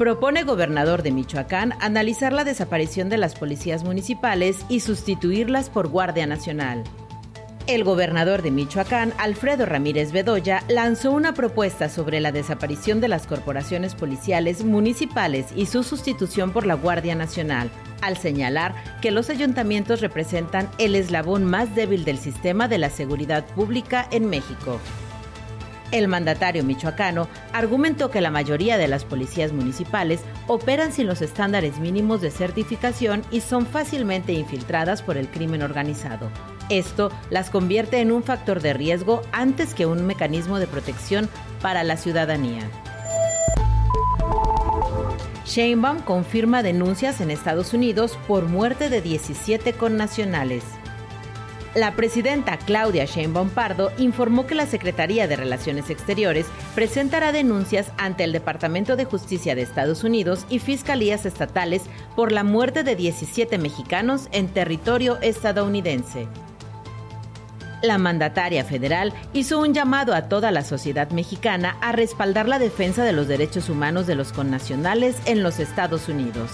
Propone gobernador de Michoacán analizar la desaparición de las policías municipales y sustituirlas por Guardia Nacional. El gobernador de Michoacán, Alfredo Ramírez Bedoya, lanzó una propuesta sobre la desaparición de las corporaciones policiales municipales y su sustitución por la Guardia Nacional, al señalar que los ayuntamientos representan el eslabón más débil del sistema de la seguridad pública en México. El mandatario michoacano argumentó que la mayoría de las policías municipales operan sin los estándares mínimos de certificación y son fácilmente infiltradas por el crimen organizado. Esto las convierte en un factor de riesgo antes que un mecanismo de protección para la ciudadanía. Sheinbaum confirma denuncias en Estados Unidos por muerte de 17 connacionales. La presidenta Claudia Sheinbaum Pardo informó que la Secretaría de Relaciones Exteriores presentará denuncias ante el Departamento de Justicia de Estados Unidos y fiscalías estatales por la muerte de 17 mexicanos en territorio estadounidense. La mandataria federal hizo un llamado a toda la sociedad mexicana a respaldar la defensa de los derechos humanos de los connacionales en los Estados Unidos.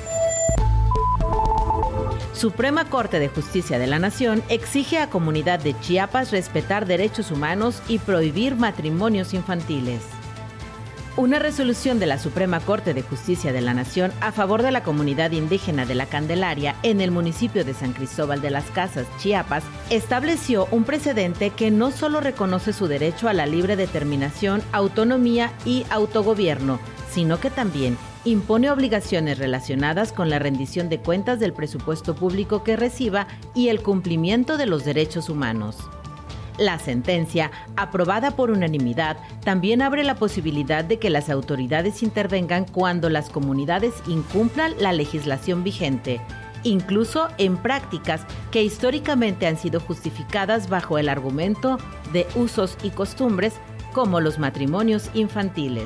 Suprema Corte de Justicia de la Nación exige a comunidad de Chiapas respetar derechos humanos y prohibir matrimonios infantiles. Una resolución de la Suprema Corte de Justicia de la Nación a favor de la comunidad indígena de La Candelaria en el municipio de San Cristóbal de las Casas, Chiapas, estableció un precedente que no solo reconoce su derecho a la libre determinación, autonomía y autogobierno, sino que también impone obligaciones relacionadas con la rendición de cuentas del presupuesto público que reciba y el cumplimiento de los derechos humanos. La sentencia, aprobada por unanimidad, también abre la posibilidad de que las autoridades intervengan cuando las comunidades incumplan la legislación vigente, incluso en prácticas que históricamente han sido justificadas bajo el argumento de usos y costumbres, como los matrimonios infantiles.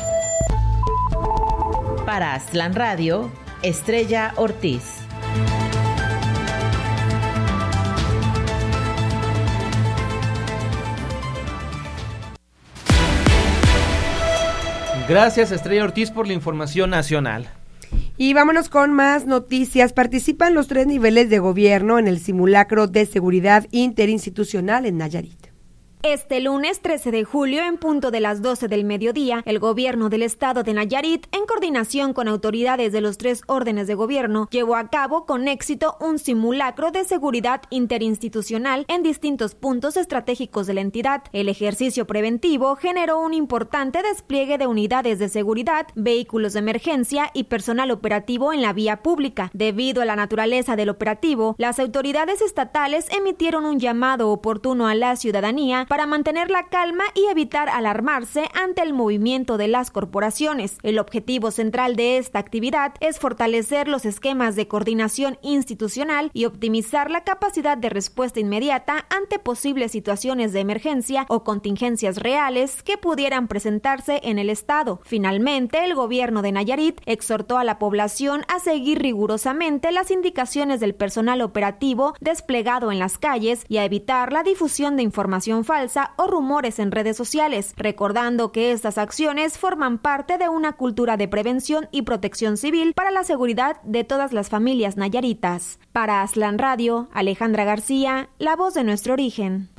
Para Aztlán Radio, Estrella Ortiz. Gracias, Estrella Ortiz, por la información nacional. Y vámonos con más noticias. Participan los 3 niveles de gobierno en el simulacro de seguridad interinstitucional en Nayarit. Este lunes 13 de julio, en punto de las 12 del mediodía, el gobierno del estado de Nayarit, en coordinación con autoridades de los 3 órdenes de gobierno, llevó a cabo con éxito un simulacro de seguridad interinstitucional en distintos puntos estratégicos de la entidad. El ejercicio preventivo generó un importante despliegue de unidades de seguridad, vehículos de emergencia y personal operativo en la vía pública. Debido a la naturaleza del operativo, las autoridades estatales emitieron un llamado oportuno a la ciudadanía para mantener la calma y evitar alarmarse ante el movimiento de las corporaciones. El objetivo central de esta actividad es fortalecer los esquemas de coordinación institucional y optimizar la capacidad de respuesta inmediata ante posibles situaciones de emergencia o contingencias reales que pudieran presentarse en el estado. Finalmente, el gobierno de Nayarit exhortó a la población a seguir rigurosamente las indicaciones del personal operativo desplegado en las calles y a evitar la difusión de información falsa o rumores en redes sociales, recordando que estas acciones forman parte de una cultura de prevención y protección civil para la seguridad de todas las familias nayaritas. Para Aztlán Radio, Alejandra García, la voz de nuestro origen.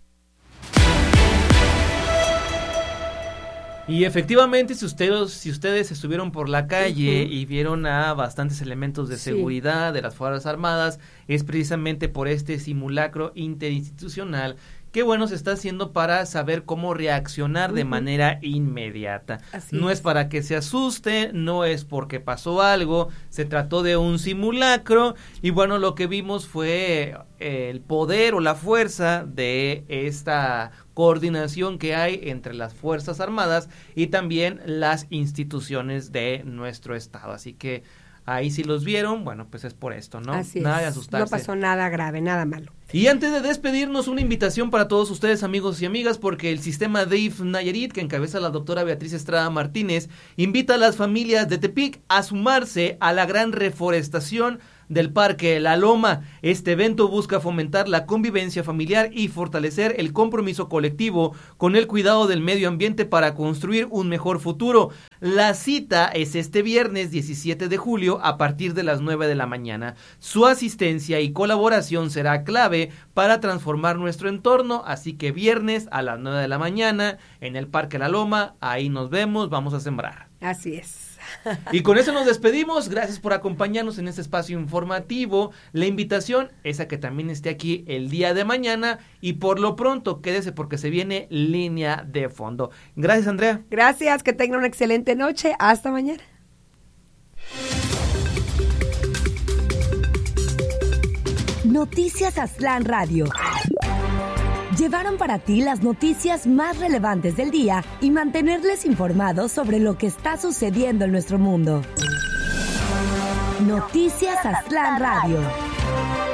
Y efectivamente, si ustedes estuvieron por la calle y vieron a bastantes elementos de seguridad de las Fuerzas Armadas, es precisamente por este simulacro interinstitucional que bueno se está haciendo para saber cómo reaccionar de manera inmediata. No es para que se asuste, no es porque pasó algo, se trató de un simulacro y bueno, lo que vimos fue el poder o la fuerza de esta coordinación que hay entre las Fuerzas Armadas y también las instituciones de nuestro estado. Así que ahí si los vieron, bueno, pues es por esto, ¿no? Así nada es. de asustarse. No pasó nada grave, nada malo. Y antes de despedirnos, una invitación para todos ustedes, amigos y amigas, porque el sistema DIF Nayarit, que encabeza la doctora Beatriz Estrada Martínez, invita a las familias de Tepic a sumarse a la gran reforestación del Parque La Loma. Este evento busca fomentar la convivencia familiar y fortalecer el compromiso colectivo con el cuidado del medio ambiente para construir un mejor futuro. La cita es este viernes 17 de julio a partir de las 9 de la mañana. Su asistencia y colaboración será clave para transformar nuestro entorno, así que viernes a las 9 de la mañana en el Parque La Loma, ahí nos vemos, vamos a sembrar. Así es. Y con eso nos despedimos. Gracias por acompañarnos en este espacio informativo. La invitación es a que también esté aquí el día de mañana y por lo pronto quédese porque se viene Línea de Fondo. Gracias, Andrea. Gracias, que tengan una excelente noche. Hasta mañana. Noticias Aztlán Radio. Llevaron para ti las noticias más relevantes del día y mantenerles informados sobre lo que está sucediendo en nuestro mundo. Noticias Aztlán Radio.